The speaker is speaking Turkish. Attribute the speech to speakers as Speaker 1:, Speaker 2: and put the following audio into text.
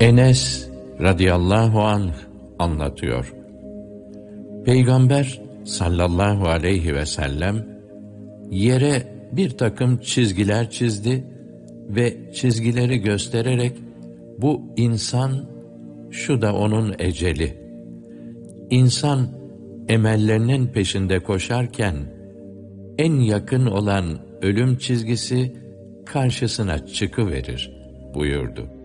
Speaker 1: Enes radıyallahu anh anlatıyor. Peygamber sallallahu aleyhi ve sellem yere bir takım çizgiler çizdi ve çizgileri göstererek bu insan, şu da onun eceli. İnsan emellerinin peşinde koşarken en yakın olan ölüm çizgisi karşısına çıkıverir buyurdu.